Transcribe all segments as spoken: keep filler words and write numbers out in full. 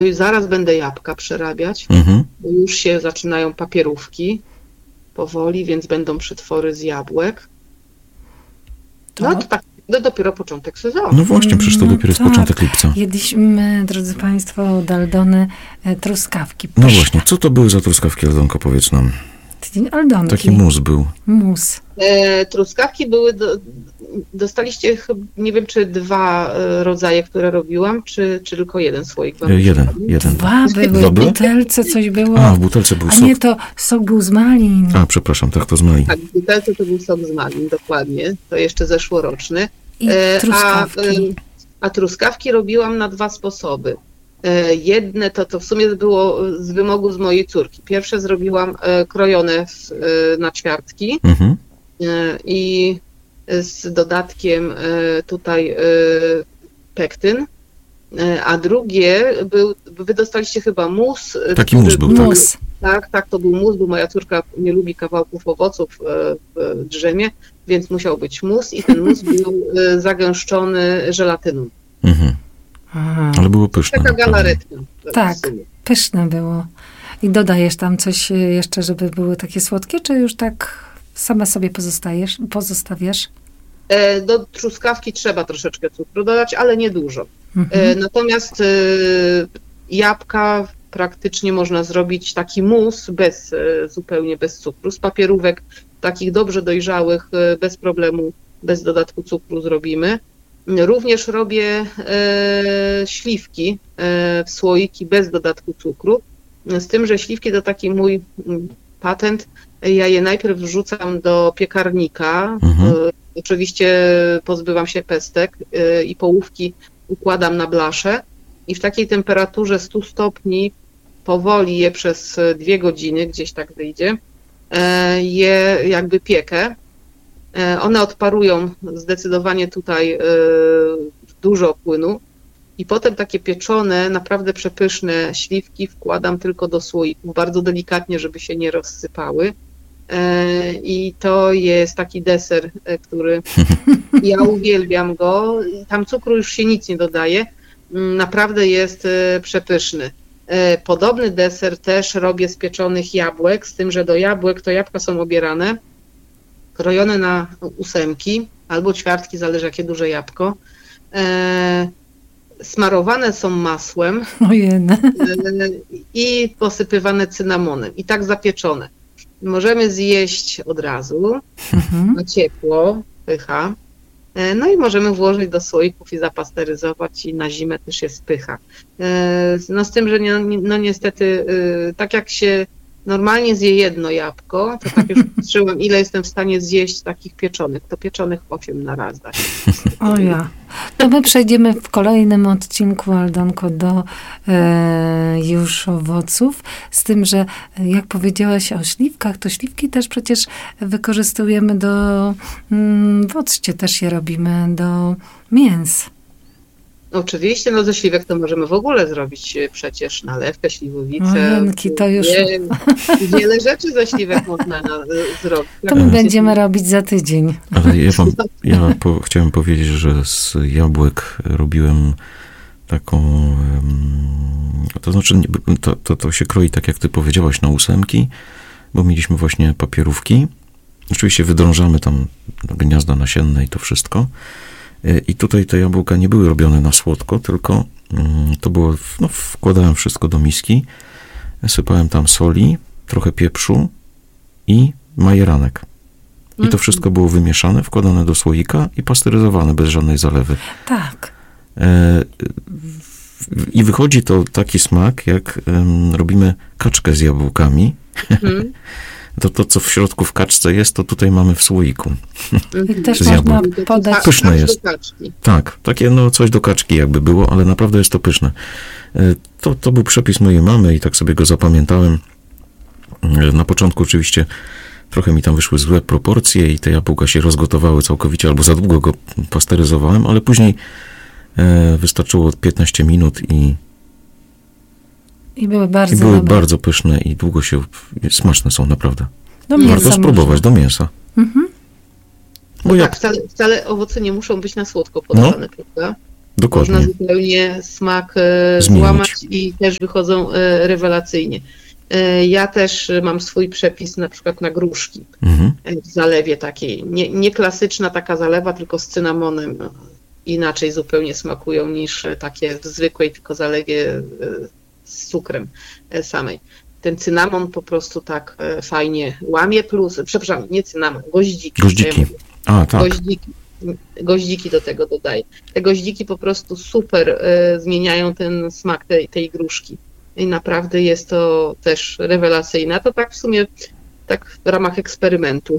No i zaraz będę jabłka przerabiać, Mhm. bo już się zaczynają papierówki powoli, więc będą przetwory z jabłek. No to tak, to dopiero początek sezonu. No właśnie, przecież to No dopiero jest tak. początek lipca. Jedliśmy, drodzy Państwo, od Aldony e, truskawki. No Pyszne. właśnie, co to były za truskawki, Aldonko, powiedz nam? Aldonki. Taki mus był. Mus. E, truskawki były, do, dostaliście, chyba- nie wiem czy dwa e, rodzaje, które robiłam, czy, czy tylko jeden słoik wam E, Jeden, przydali? jeden. Dwa były, Dwa w były? butelce coś było. A, w butelce był A sok. nie, to sok był z malin. A, przepraszam, tak to z malin. Tak, w butelce to był sok z malin, dokładnie, to jeszcze zeszłoroczny. I E, truskawki. A, e, a truskawki robiłam na dwa sposoby. E, Jedne to, to w sumie było z wymogu z mojej córki. Pierwsze zrobiłam e, krojone w, e, na ćwiartki Mhm. e, i z dodatkiem e, tutaj e, pektyn, e, a drugie był, wy dostaliście chyba mus. e, Taki który mus był, tak. Mus. Tak, tak, to był mus, bo moja córka nie lubi kawałków owoców e, w drzemie, więc musiał być mus i ten mus był e, zagęszczony żelatyną. Mhm. Aha. Ale było pyszne. Taka naprawdę. galaretka. Tak. w sumie. Pyszne było. I dodajesz tam coś jeszcze, żeby były takie słodkie, czy już tak same sobie pozostajesz, pozostawiasz? E, Do truskawki trzeba troszeczkę cukru dodać, ale nie dużo. Mhm. E, Natomiast e, jabłka praktycznie można zrobić taki mus bez, e, zupełnie bez cukru. Z papierówek takich dobrze dojrzałych, e, bez problemu, bez dodatku cukru zrobimy. Również robię e, śliwki e, w słoiki bez dodatku cukru. Z tym, że śliwki to taki mój mm, patent. Ja je najpierw wrzucam do piekarnika. Mhm. E, oczywiście pozbywam się pestek e, i połówki układam na blaszę i w takiej temperaturze stu stopni powoli je przez dwie godziny, gdzieś tak wyjdzie, e, je jakby piekę. E, One odparują zdecydowanie tutaj e, dużo płynu i potem takie pieczone, naprawdę przepyszne śliwki wkładam tylko do słoików, bardzo delikatnie, żeby się nie rozsypały. E, I to jest taki deser, e, który ja uwielbiam go. Tam cukru już się nic nie dodaje. Mm, Naprawdę jest e, przepyszny. E, Podobny deser też robię z pieczonych jabłek, z tym, że do jabłek to jabłka są obierane, krojone na ósemki albo ćwiartki, zależy jakie duże jabłko. E, Smarowane są masłem Ojej. e, i posypywane cynamonem i tak zapieczone. Możemy zjeść od razu, Mhm. na ciepło, pycha. E, No i możemy włożyć do słoików i zapasteryzować i na zimę też jest pycha. E, No z tym, że nie, no niestety, e, tak jak się normalnie zje jedno jabłko, to tak już patrzyłam, ile jestem w stanie zjeść takich pieczonych. To pieczonych osiem na raz da się. O ja. To my przejdziemy w kolejnym odcinku, Aldonko, do e, już owoców. Z tym, że jak powiedziałaś o śliwkach, to śliwki też przecież wykorzystujemy do, mm, w occie też je robimy, do mięs. Oczywiście, no ze śliwek to możemy w ogóle zrobić e, przecież nalewkę, śliwowicę. Ojenki, to już- Wie, wiele rzeczy ze śliwek można na, zrobić. To my będziemy robić za tydzień. Ale ja, wam, ja po, chciałem powiedzieć, że z jabłek robiłem taką, em, to znaczy nie- to, to, to się kroi tak jak ty powiedziałaś na ósemki, bo mieliśmy właśnie papierówki. Oczywiście wydrążamy tam gniazda nasienne i to wszystko. Y, I tutaj te jabłka nie były robione na słodko, tylko mm, to było, no, wkładałem wszystko do miski, sypałem tam soli, trochę pieprzu i majeranek. I to wszystko było wymieszane, wkładane do słoika i pasteryzowane bez żadnej zalewy. Tak. E, w- I wychodzi to taki smak, jak em, robimy kaczkę z jabłkami. Mhm. To to, co w środku w kaczce jest, to tutaj mamy w słoiku. I też Z można jabłek. podać. Pyszne Smak jest. do kaczki. Tak, takie no coś do kaczki jakby było, ale naprawdę jest to pyszne. E, To, to był przepis mojej mamy i tak sobie go zapamiętałem. E, Na początku oczywiście trochę mi tam wyszły złe proporcje i te jabłka się rozgotowały całkowicie, albo za długo go pasteryzowałem, ale później e, wystarczyło piętnaście minut i, I były bardzo i były dobre. bardzo pyszne i długo się, smaczne są naprawdę. Do Warto Warto mięsa spróbować do mięsa. Mhm. Bo No jak tak, wcale, wcale owoce nie muszą być na słodko podawane, prawda? Dokładnie. Można zupełnie smak Zmienić. złamać i też wychodzą rewelacyjnie. Ja też mam swój przepis na przykład na gruszki Mhm. w zalewie takiej. Nie, nie klasyczna taka zalewa, tylko z cynamonem. Inaczej zupełnie smakują niż takie w zwykłej tylko zalewie z cukrem samej. Ten cynamon po prostu tak fajnie łamie, plus, przepraszam, nie cynamon, goździki. Goździki. A, tak. Goździki, goździki do tego dodaję. Te goździki po prostu super e, zmieniają ten smak tej, tej gruszki. I naprawdę jest to też rewelacyjne. A to tak w sumie, tak w ramach eksperymentu.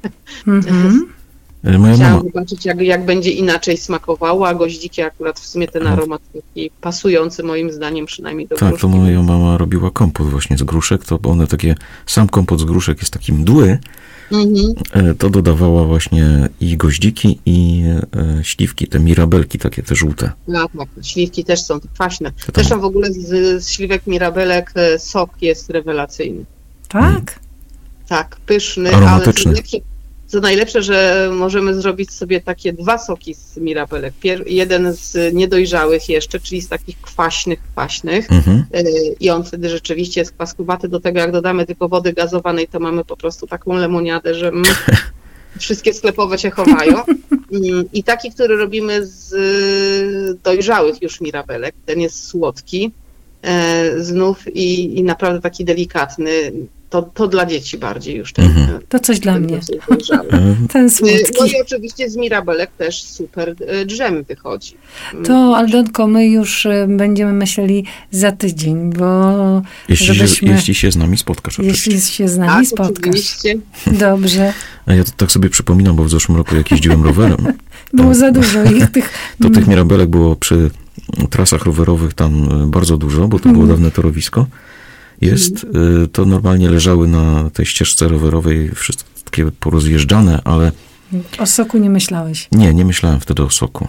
Mhm. Moja Chciałam mama, zobaczyć, jak, jak będzie inaczej smakowało, a goździki akurat w sumie ten aromat taki pasujący moim zdaniem przynajmniej do tak, gruszki. to moja mama robiła kompot właśnie z gruszek, to bo one takie, sam kompot z gruszek jest taki mdły, Mhm. e, to dodawała właśnie i goździki, i e, śliwki, te mirabelki takie te żółte. No tak, śliwki też są kwaśne. tam- Zresztą w ogóle z, z śliwek mirabelek e, sok jest rewelacyjny. Tak? Tak, pyszny, Aromatyczny. ale co najlepsze, co najlepsze, że możemy zrobić sobie takie dwa soki z mirabelek. Pier, jeden z niedojrzałych jeszcze, czyli z takich kwaśnych, kwaśnych Mhm. yy, i on wtedy rzeczywiście jest kwaskówaty. Do tego jak dodamy tylko wody gazowanej, to mamy po prostu taką lemoniadę, że mm, wszystkie sklepowe się chowają. Mm, I taki, który robimy z y, dojrzałych już mirabelek, ten jest słodki, e, znów i, i naprawdę taki delikatny. To, to dla dzieci bardziej już ten, Mhm. To coś dla ten mnie. dosyć dojrzały. E, Ten No słodki. i oczywiście z mirabelek też super e, dżem wychodzi. To, Aldonko, my już e, będziemy myśleli za tydzień, bo jeśli, się, żebyśmy, jeśli się z nami spotkasz oczywiście. jeśli się z Tak, nami spotkasz. oczywiście. Dobrze. A ja to tak sobie przypominam, bo w zeszłym roku jak jeździłem rowerem, Było za dużo ich tych. to tych mirabelek było przy trasach rowerowych tam e, bardzo dużo, bo to Mhm. było dawne torowisko. Jest, e, to normalnie leżały na tej ścieżce rowerowej wszystkie porozjeżdżane, ale O soku nie myślałeś. nie, nie myślałem wtedy o soku.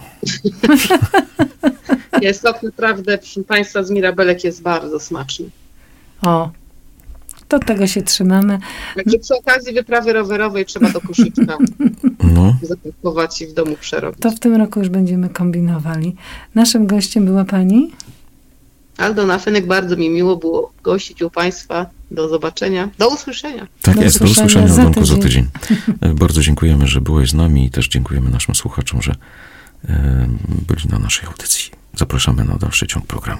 Jest sok naprawdę, proszę Państwa, z mirabelek jest bardzo smaczny. O, to tego się trzymamy. Także przy okazji wyprawy rowerowej trzeba do koszyczka No, zapakować i w domu przerobić. To w tym roku już będziemy kombinowali. Naszym gościem była pani? Aldona Fenek, bardzo mi miło było gościć u Państwa. Do zobaczenia. Do usłyszenia. tak Do jest. Do usłyszenia usłyszenia, za Adamku, za tydzień. tydzień. E, Bardzo dziękujemy, że byłeś z nami i też dziękujemy naszym słuchaczom, że e, byli na naszej audycji. Zapraszamy na dalszy ciąg programu.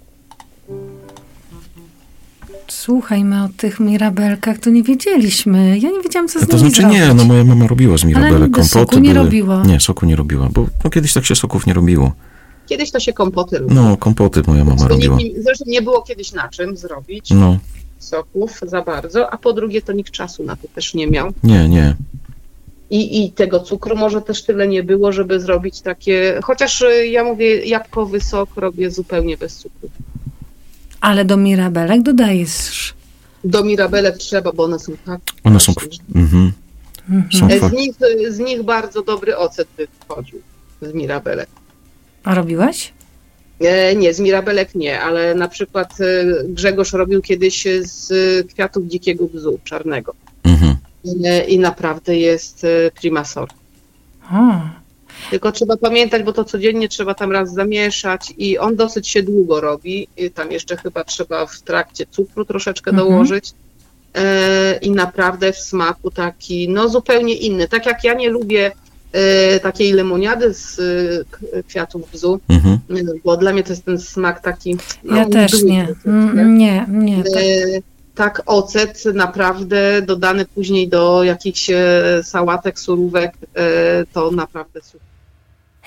Słuchajmy o tych mirabelkach, to nie wiedzieliśmy. Ja nie wiedziałam, co z A to nimi znaczy zrobić. nie, no moja mama robiła z mirabelek Ale kompoty. soku nie były- robiła. Nie, soku nie robiła, bo no, kiedyś tak się soków nie robiło. Kiedyś to się kompoty robiło. No, kompoty moja mama Zresztą robiła. nie, zresztą nie było kiedyś na czym zrobić No, soków za bardzo, a po drugie to nikt czasu na to też nie miał. nie, nie. I, I tego cukru może też tyle nie było, żeby zrobić takie, chociaż y, ja mówię, jabłkowy sok robię zupełnie bez cukru. Ale do mirabelek dodajesz. Do mirabelek trzeba, bo one są tak One są... kwaśne. Mhm. Są E, kwa... Z nich, z nich bardzo dobry ocet wychodził, z mirabelek. A robiłaś? E, Nie, z mirabelek nie, ale na przykład e, Grzegorz robił kiedyś z kwiatów dzikiego bzu czarnego. Mhm. E, I naprawdę jest e, prima sort. O, Tylko trzeba pamiętać, bo to codziennie trzeba tam raz zamieszać i on dosyć się długo robi. I tam jeszcze chyba trzeba w trakcie cukru troszeczkę Mhm. dołożyć. E, I naprawdę w smaku taki, no zupełnie inny. Tak jak ja nie lubię e, takiej lemoniady z e, k- kwiatów bzu, Mhm. bo dla mnie to jest ten smak taki... no, ja też mdły nie. ocet, Mm, Nie, nie. Tak. E, Tak, ocet naprawdę dodany później do jakichś e, sałatek, surówek, e, to naprawdę super.